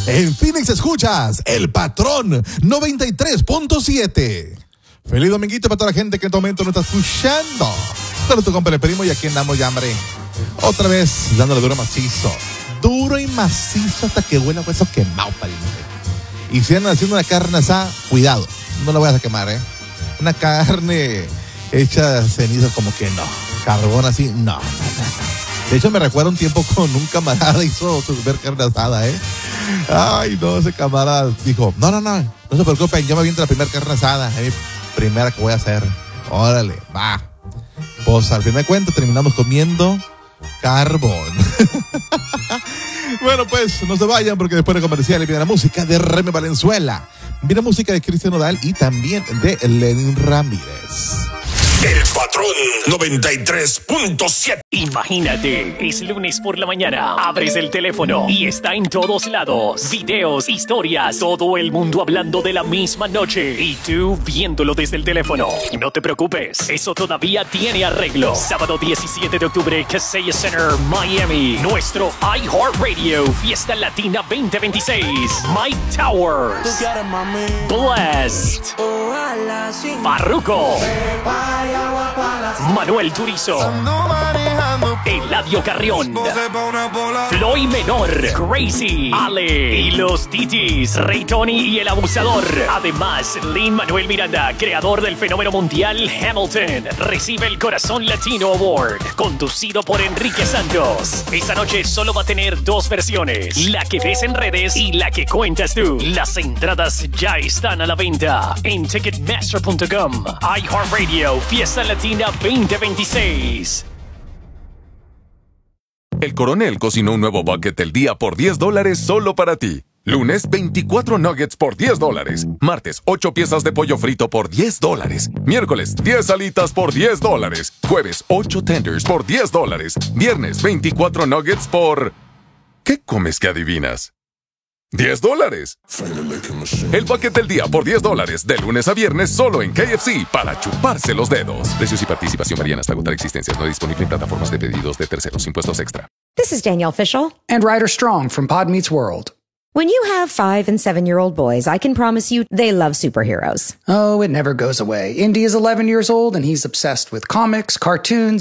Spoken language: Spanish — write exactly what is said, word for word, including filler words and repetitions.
En Phoenix escuchas El Patrón noventa y tres punto siete. Feliz dominguito para toda la gente que en este momento nos está escuchando. Saludos tu compa el primo y aquí andamos ya, hombre. Otra vez dándole duro macizo. Duro y macizo hasta que huele a hueso quemado, pariente. Y si andan haciendo una carne asada, cuidado, no la voy a quemar, ¿eh? Una carne hecha de cenizas como que no. Carbón así, no, no, no, no. De hecho, me recuerda un tiempo con un camarada hizo su primer carne asada, ¿eh? Ay, no, ese camarada dijo, no, no, no, no se preocupen, yo me aviento la primera carne asada, es mi primera que voy a hacer. Órale, va. Pues al fin de cuentas terminamos comiendo carbón. Bueno, pues no se vayan porque después de comerciales viene la música de Remy Valenzuela, viene música de Cristian Nodal y también de Lenin Ramírez. El Patrón noventa y tres punto siete. Imagínate, es lunes por la mañana, abres el teléfono y está en todos lados. Videos, historias, todo el mundo hablando de la misma noche y tú viéndolo desde el teléfono. No te preocupes, eso todavía tiene arreglo. Sábado diecisiete de octubre, Kaseya Center, Miami. Nuestro iHeartRadio Fiesta Latina veinte veintiséis. Mike Towers, Blessed, Farruko, Manuel Turizo, Eladio Carrión, Floyd Menor, Crazy, Ale y los Titis, Ray Tony y el Abusador. Además, Lin-Manuel Miranda, creador del fenómeno mundial Hamilton, recibe el Corazón Latino Award, conducido por Enrique Santos. Esta noche solo va a tener dos versiones, la que ves en redes y la que cuentas tú. Las entradas ya están a la venta en ticketmaster punto com. iHeartRadio Fiesta Latina veinte veintiséis. El Coronel cocinó un nuevo bucket del día por diez dólares solo para ti. Lunes, veinticuatro nuggets por diez dólares. Martes, ocho piezas de pollo frito por diez dólares. Miércoles, diez alitas por diez dólares. Jueves, ocho tenders por diez dólares. Viernes, veinticuatro nuggets por... ¿Qué comes que adivinas? diez dólares. El bucket del día por diez dólares, de lunes a viernes, solo en K F C, para chuparse los dedos. Precios y participación varían hasta agotar existencias. No disponible en plataformas de pedidos de terceros. Impuestos extra. This is Danielle Fishel. And Ryder Strong from Pod Meets World. When you have five and seven-year-old boys, I can promise you they love superheroes. Oh, it never goes away. Indy is eleven years old, and he's obsessed with comics, cartoons,